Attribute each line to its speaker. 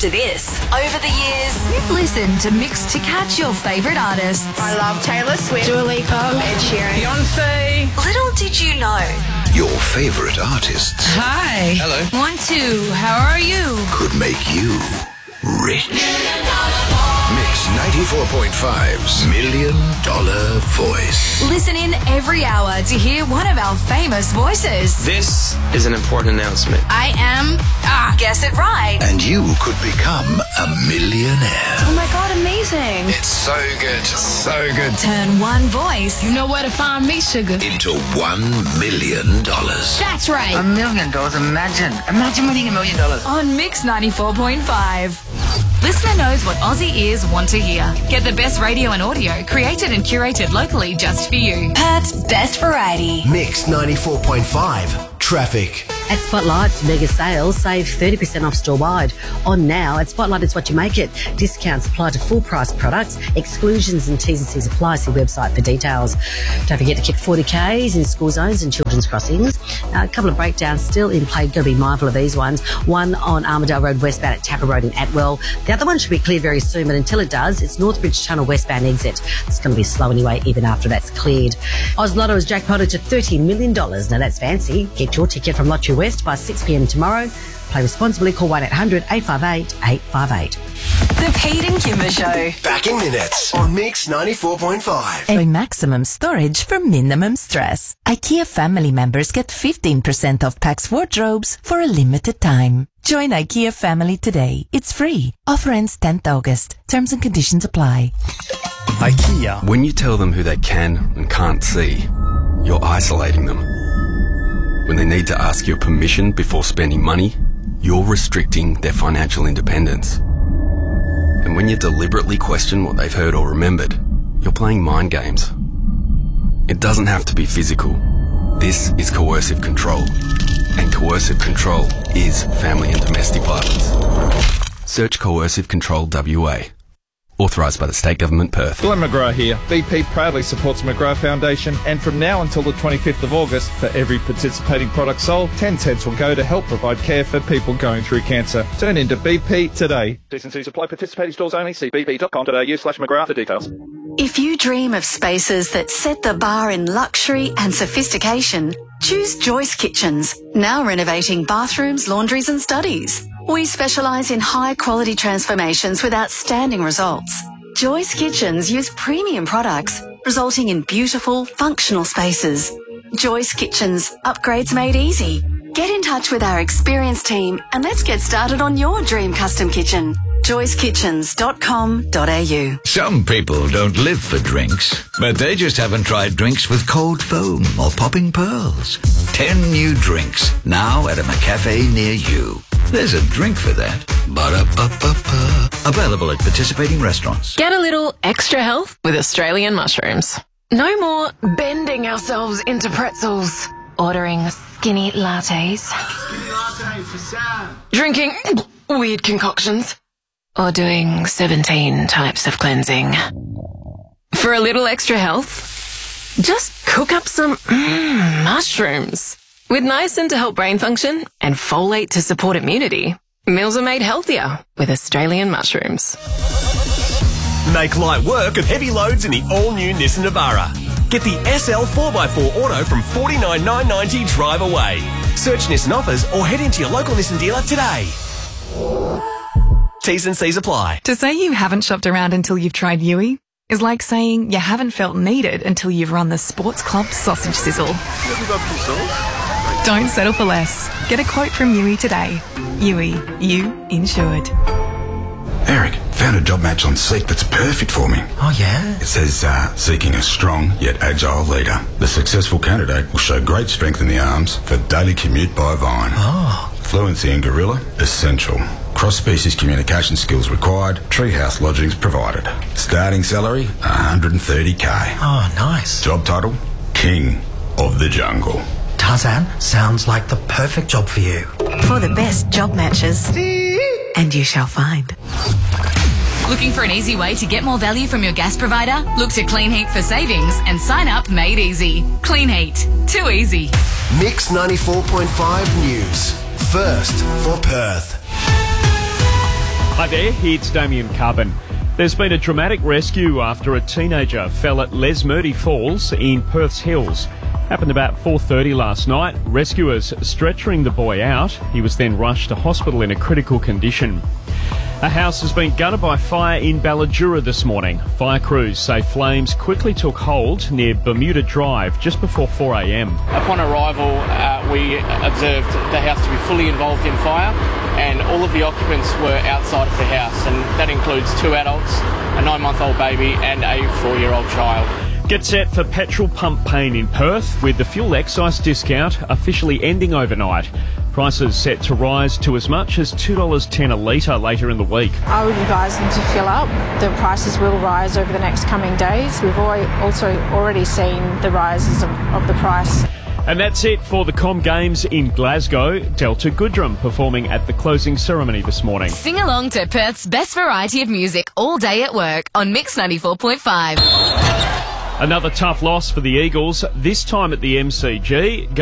Speaker 1: after this. Over the years, you've listened to Mix to catch your favourite artists.
Speaker 2: I love Taylor Swift, Dua Lipa, Ed Sheeran,
Speaker 3: Beyonce.
Speaker 1: Little did you know.
Speaker 4: Your favourite artists.
Speaker 3: Hi.
Speaker 4: Hello.
Speaker 3: 1, 2. How are you?
Speaker 4: Could make you rich. Mix 94.5's $1 Million Voice.
Speaker 1: Listen in every hour to hear one of our famous voices.
Speaker 5: This is an important announcement.
Speaker 3: I am...
Speaker 1: Guess it right.
Speaker 4: And you could become a millionaire.
Speaker 2: Oh my God, amazing.
Speaker 4: It's so good. So good.
Speaker 1: Turn one voice
Speaker 3: You know where to find me, sugar.
Speaker 4: Into $1 million.
Speaker 3: That's right.
Speaker 6: $1 million. Imagine winning $1 million.
Speaker 1: on Mix 94.5. Listener knows what Aussie ears want to hear. Get the best radio and audio created and curated locally just for you. Perth's best variety.
Speaker 7: Mix 94.5. Traffic.
Speaker 8: At Spotlight's mega sales, save 30% off store-wide. On now, at Spotlight is what you make it. Discounts apply to full-price products. Exclusions and T's and C's apply. See website for details. Don't forget to keep 40Ks in school zones and children's crossings. A couple of breakdowns still in play. Got to be mindful of these ones. One on Armadale Road westbound at Tapper Road in Atwell. The other one should be clear very soon, but until it does, it's Northbridge Tunnel westbound exit. It's going to be slow anyway, even after that's cleared. Oz Lotto is jackpotted to $30 million. Now that's fancy. Get your ticket from Lottery West by 6 p.m. tomorrow. Play responsibly. Call 1-800-858-858.
Speaker 1: The Pete and Kimber Show.
Speaker 7: Back in minutes on Mix 94.5.
Speaker 9: A maximum storage for minimum stress. IKEA family members get 15% off PAX wardrobes for a limited time. Join IKEA family today. It's free. Offer ends 10th August. Terms and conditions apply.
Speaker 10: IKEA. When you tell them who they can and can't see, you're isolating them. When they need to ask your permission before spending money, you're restricting their financial independence. And when you deliberately question what they've heard or remembered, you're playing mind games. It doesn't have to be physical. This is coercive control. And coercive control is family and domestic violence. Search Coercive Control WA. Authorised by the State Government, Perth.
Speaker 11: Glenn McGrath here. BP proudly supports the McGrath Foundation, and from now until the 25th of August, for every participating product sold, 10 cents will go to help provide care for people going through cancer. Turn into BP today. T&C supply participating stores only. See bp.com.au/McGrath for details.
Speaker 1: If you dream of spaces that set the bar in luxury and sophistication, choose Joyce Kitchens, now renovating bathrooms, laundries and studies. We specialise in high-quality transformations with outstanding results. Joyce Kitchens use premium products, resulting in beautiful, functional spaces. Joyce Kitchens, upgrades made easy. Get in touch with our experienced team and let's get started on your dream custom kitchen. joycekitchens.com.au.
Speaker 12: Some people don't live for drinks, but they just haven't tried drinks with cold foam or popping pearls. 10 new drinks, now at a McCafe near you. There's a drink for that. Ba-da-ba-ba-ba. Available at participating restaurants.
Speaker 13: Get a little extra health with Australian mushrooms. No more bending ourselves into pretzels. Ordering skinny lattes. Drinking weird concoctions. Or doing 17 types of cleansing. For a little extra health, just cook up some mushrooms. With niacin to help brain function and folate to support immunity, meals are made healthier with Australian mushrooms.
Speaker 14: Make light work of heavy loads in the all-new Nissan Navara. Get the SL 4x4 Auto from $49,990 drive away. Search Nissan offers or head into your local Nissan dealer today. T's and C's apply.
Speaker 15: To say you haven't shopped around until you've tried Yui is like saying you haven't felt needed until you've run the Sports Club sausage sizzle. Don't settle for less. Get a quote from Yui today. Yui, you insured.
Speaker 16: Eric, found a job match on Seek that's perfect for me.
Speaker 7: Oh, yeah?
Speaker 16: It says, seeking a strong yet agile leader. The successful candidate will show great strength in the arms for daily commute by Vine.
Speaker 7: Oh.
Speaker 16: Fluency in Gorilla, essential. Cross-species communication skills required. Treehouse lodgings provided. Starting salary, $130K.
Speaker 7: Oh, nice.
Speaker 16: Job title, King of the Jungle.
Speaker 7: Tarzan, sounds like the perfect job for you.
Speaker 17: For the best job matches. And you shall find.
Speaker 1: Looking for an easy way to get more value from your gas provider? Look to Clean Heat for savings and sign up made easy. Clean Heat. Too easy.
Speaker 7: Mix 94.5 News. First for Perth.
Speaker 18: Hi there, it's Damien Carbon. There's been a dramatic rescue after a teenager fell at Lesmurdy Falls in Perth's Hills. Happened about 4:30 last night. Rescuers stretchering the boy out. He was then rushed to hospital in a critical condition. A house has been gutted by fire in Balladura this morning. Fire crews say flames quickly took hold near Bermuda Drive just before 4 a.m.
Speaker 19: Upon arrival, we observed the house to be fully involved in fire, and all of the occupants were outside of the house, and that includes 2 adults, a 9-month-old baby and a 4-year-old child.
Speaker 18: Get set for petrol pump pain in Perth with the fuel excise discount officially ending overnight. Prices set to rise to as much as $2.10 a litre later in the week.
Speaker 20: I would advise them to fill up. The prices will rise over the next coming days. We've also already seen the rises of the price.
Speaker 18: And that's it for the Com Games in Glasgow. Delta Goodrum performing at the closing ceremony this morning.
Speaker 13: Sing along to Perth's best variety of music all day at work on Mix 94.5.
Speaker 18: Another tough loss for the Eagles, this time at the MCG.